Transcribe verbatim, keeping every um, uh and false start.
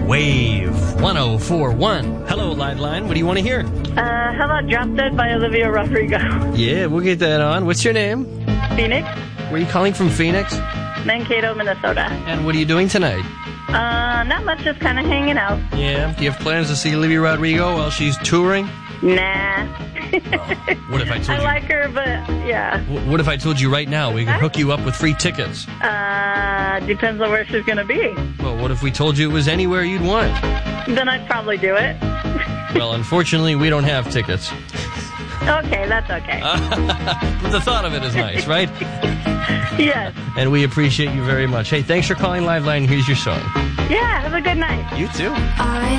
Wave one oh four point one. Hello, Liveline. What do you want to hear? Uh, how about Drop Dead by Olivia Rodrigo? Yeah, we'll get that on. What's your name? Phoenix, Where are you calling from, Phoenix? Mankato, Minnesota. And what are you doing tonight? Uh, not much, just kind of hanging out. Yeah. Do you have plans to see Olivia Rodrigo while she's touring? Nah. What if I told I you? like her, but yeah. Wh- What if I told you right now we could hook you up with free tickets? Uh, depends on where she's going to be. Well, what if we told you it was anywhere you'd want? Then I'd probably do it. Well, unfortunately, we don't have tickets. Okay, that's okay. But the thought of it is nice, right? Yes. And we appreciate you very much. Hey, thanks for calling Liveline. Here's your song. Yeah, have a good night. You too. I